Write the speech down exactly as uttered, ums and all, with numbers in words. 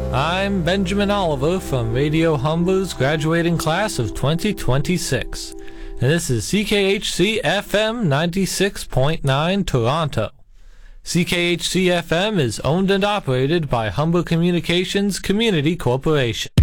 I'm Benjamin Oliver from Radio Humber's graduating class of twenty twenty-six, and this is C K H C F M ninety-six point nine Toronto. C K H C F M is owned and operated by Humber Communications Community Corporation.